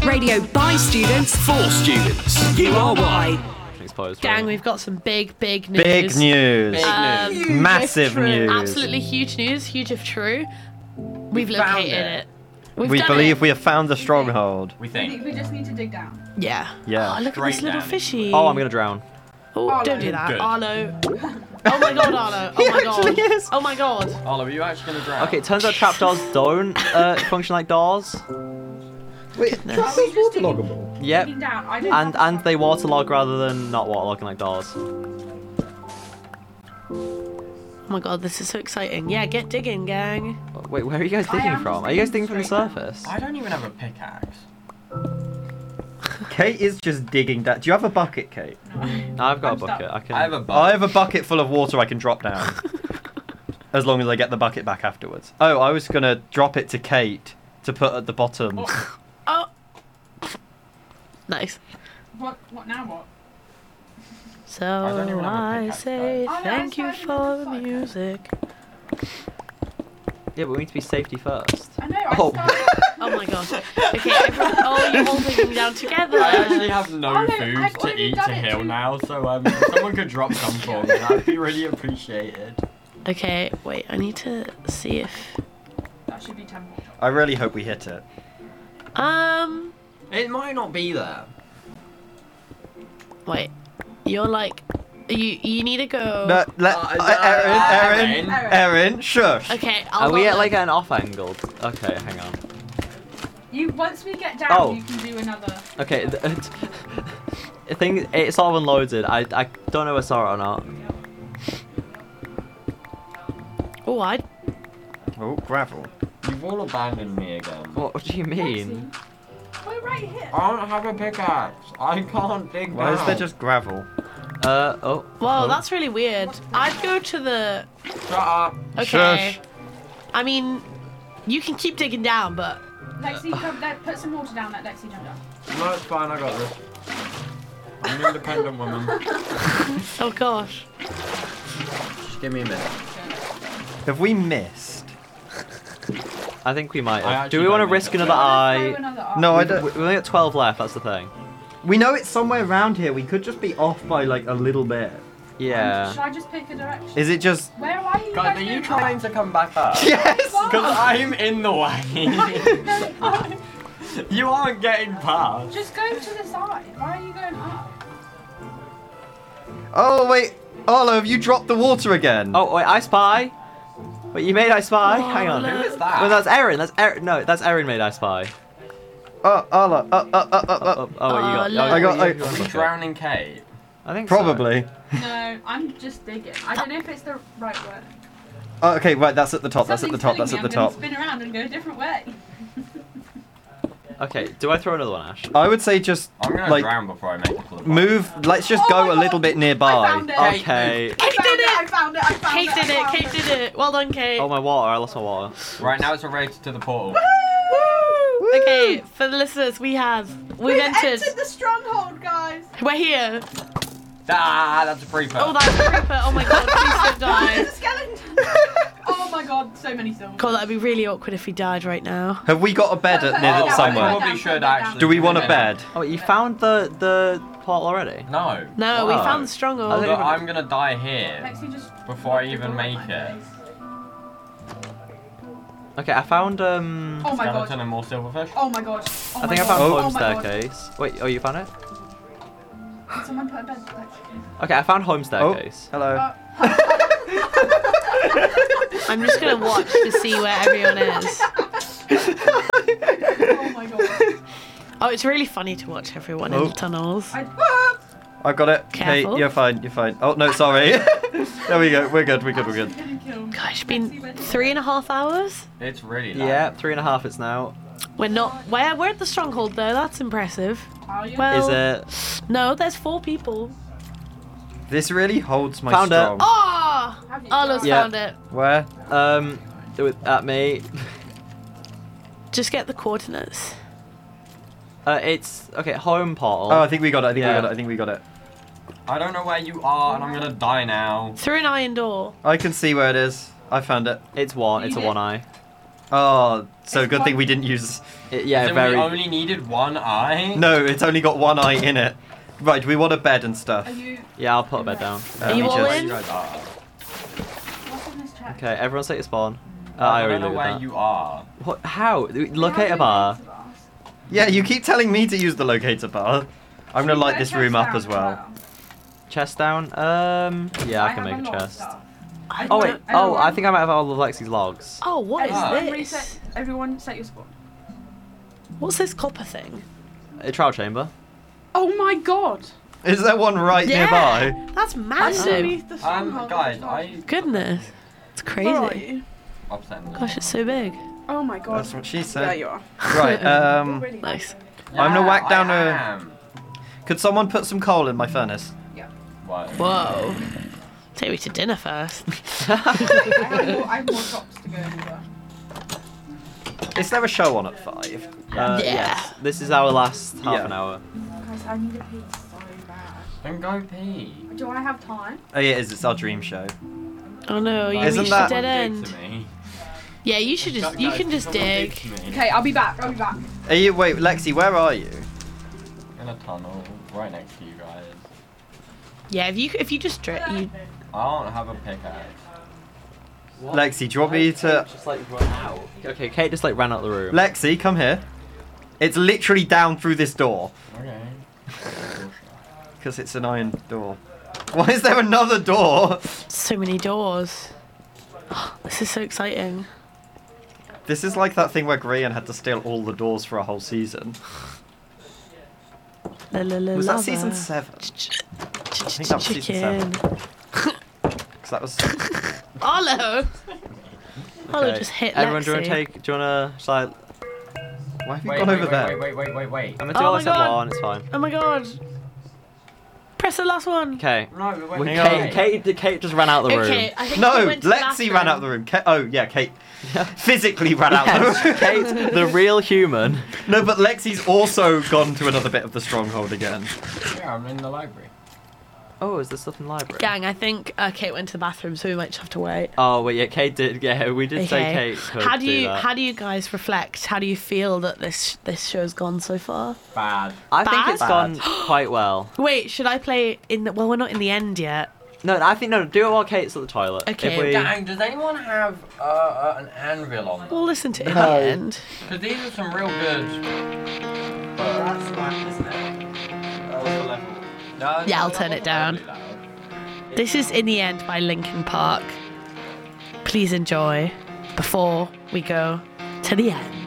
Radio by students For students. You are why. Gang, we've got some big news. Big news. Massive news. Absolutely huge news. Huge if true. We've located it. We believe we have found the stronghold. We think. We just need to dig down. Yeah. Yeah. Oh, look at this Straight little down. fishy. Oh, I'm gonna drown. Oh, Arlo. don't do that. Good. Arlo. Oh my god, Arlo. Oh my god. actually is. Oh my god. Oliver, are you actually going to drown? Okay, it turns out trapdoors don't function like doors. Wait, trapdoors waterloggable? Yep. Digging down. I don't And they waterlog rather than not waterlogging like doors. Oh my god, this is so exciting. Yeah, get digging, gang. Wait, where are you guys I digging am from? just Are you guys digging digging from the straight down. surface? I don't even have a pickaxe. Kate is just digging down. Do you have a bucket, Kate? No. I've got a I'm stuck. bucket. I can. I have a bucket. I have a bucket full of water I can drop down. As long as I get the bucket back afterwards. Oh, I was gonna drop it to Kate to put at the bottom. Oh. Nice. What now what? So don't even have a I pickaxe, say though. Oh, no, thank you it's fine, for it's the fine. music. Yeah, but we need to be safety first. I know, I Oh. started. Oh my gosh. Okay, everyone. Oh, you're all digging down together. I actually have no Oh, no, food I've to already eat done to it heal too. now, so if someone could drop some for me, that'd be really appreciated. Okay, wait. I need to see if. That should be temple. I really hope we hit it. It might not be there. Wait. You're like. You need to go. No, Erin, shush. Okay, I'll Are go we at then. like an off angle? Okay, hang on. Once we get down, Oh. you can do another. Okay, I think it's all unloaded. I don't know if I saw it or not. Oh, Oh, gravel. You've all abandoned me again. What do you mean? We're right here. I don't have a pickaxe. I can't dig Why down. is there just gravel? Oh. Whoa, oh. that's really weird. I'd go to the. Shut up. Okay. Shush. I mean, you can keep digging down, but. Lexi, come there. Put some water down. Let Lexi jump down. No, it's fine. I got this. I'm an independent woman. Oh gosh. Just give me a minute. Have we missed? I think we might I have. actually Do we want to don't risk think another Throw eye? another eye. No, I I don't. don't- We only got 12 left, that's the thing. We know it's somewhere around here. We could just be off by like a little bit. Should Yeah. I just pick a direction? Is it just. Where are you? Guys, are you trying to come back up? Yes! Because I'm in the way. Going You aren't getting past. Just go to the side. Why are you going up? Oh, wait. Arlo, have you dropped the water again? Oh, wait, I spy. Wait, you made I spy? Oh, Hang on. look. Who is that? Well, that's Erin. That's Erin. No, that's Erin made I spy. Oh, Arlo. Oh, wait, you got. Oh, look. I got. Are we drowning Kate? I think probably. No, I'm just digging. I don't know if it's the right word. Oh, okay, right. That's at the top. That's at the top. That's at the top. I'm gonna spin around and go a different way. Okay. Do I throw another one, Ash? I would say just I'm gonna like drown before I make it to the move. Let's just Oh go my a little God, bit nearby. I found it. Okay. Kate did it! I found it. I found Kate it. did it. Kate did it. Well done, Kate. Oh, my water. I lost my water. Right now it's a race to the portal. Okay, for the listeners, we've entered. the stronghold, guys. We're here. Ah, that's a creeper. Oh, that's a creeper. Oh my god, please don't die. There's a skeleton. Oh my god, so many silver. God, that'd be really awkward if we died right now. Have we got a bed Put- near put- it put- somewhere? put- Probably should actually. Do we want a Yeah. bed? Oh, you found the portal already? No. No, we Wow. found the I stronghold. think- But I'm gonna die here Lexi just before I even make it. Okay, I found Oh my Skeleton god. and more silverfish. Oh my god. Oh I my think I god. found Oh home my god. staircase. Wait, oh, you found it? Can someone put a bed? Lexi? Okay, I found home staircase. Hello. I'm just gonna watch to see where everyone is. Oh my god. Oh, it's really funny to watch everyone in Oh. the tunnels. I've got it. Careful. Hey, you're fine. You're fine. Oh no, sorry. There we go. We're good. We're good. We're good. Gosh, it's been 3.5 hours. It's really loud. Yeah, 3.5. It's now. We're not. We're at the stronghold though. That's impressive. Are you? Well, Is it? No, there's 4 people. This really holds my Found it. strong. Oh! Have you? Arlo's Yeah. found it. Where? At me. Just get the coordinates. It's okay. Home portal. Oh, I think we got it. I think we Yeah. got it. I think we got it. I don't know where you are, and I'm gonna die now. Through an iron door. I can see where it is. I found it. It's one. You It's a did? one eye. Oh, so It's good thing one- we didn't use. Yeah, So very. we only needed one eye? No, it's only got one eye in it. Right, do we want a bed and stuff? Are you? Yeah, I'll put a bed down. Are you me all just- Where in? you guys are. What's in this chat? Okay, everyone set your spawn. I I already don't know looked where at that. you are. What? How? We Locate have a bar. locator bars. Yeah, you keep telling me to use the locator bar. I'm gonna Should we light put a this chest room up down as well. Chest down. Yeah, I can have make a lot of chest. stuff. Oh wait. Oh, Everyone- I think I might have all of Lexi's logs. Oh, what is Ah. Everyone this? reset. Everyone set your spawn. What's this copper thing? A trial chamber. Oh my god! Is there one right nearby? That's That's massive. underneath the stronghold. Guys, I... Goodness. It's Where are crazy. you? Upset. Gosh, it's so big. Oh my god. That's what she There said. you are. Right, You're really Nice. I'm gonna whack down I a- am. Could someone put some coal in my furnace? What? Whoa. Take me to dinner first. I have more shops to go over. Is there a show on at 5? Yeah. Yes. This is our last half Yeah. an hour. Guys, I need a pee so bad. Then go pee. Do I have time? Oh yeah, it is. It's our dream show. Oh no, you Isn't reached that- a dead Dig end. to me. Yeah, you should just, you Guys, can just someone dig. to me. Okay, I'll be back. I'll be back. Are you? Wait, Lexi, where are you? In a tunnel, right next to you guys. Yeah, if you just you I don't have a pickaxe. Lexi, do you want me to? Just like run out. Okay, Kate just like ran out the room. Lexi, come here. It's literally down through this door Okay. because it's an iron door. Why is there another door? so many doors. This is so exciting. This is like that thing where Grian had to steal all the doors for a whole season. Was that season 7? think that was season Chicken. 'Cause that was. Arlo. Arlo Okay. just hit Everyone, Lexi. do you wanna like? Why have you gone over there? Wait. I'm gonna do Oh all my except God. one. It's fine. Oh my god. Press the last one. Okay. No, wait. Kate just ran out the room. Okay, I think No, we went to the Lexi ran out the room. Oh yeah, Kate Yeah. physically ran out the Yes, room. Kate, the real human. No, but Lexi's also gone to another bit of the stronghold again. Yeah, I'm in the library. Oh, is there stuff in the library? Gang, I think Kate went to the bathroom, so we might just have to wait. Oh, wait, yeah, Kate did. Yeah, we did say Okay. Kate could How do you that. how do you guys reflect? How do you feel that this show's gone so far? Bad. I think Bad? it's gone quite well. Wait, should I play in the? Well, we're not in the end yet. No, I think no. Do it while Kate's at the toilet. Okay. If we, Dang, does anyone have an anvil on them? We'll listen to it in No. the end. Because these are some real good. That's fine, isn't it? That was the level. No, Yeah, I'll turn it down. This is In the End by Linkin Park. Please enjoy before we go to the end.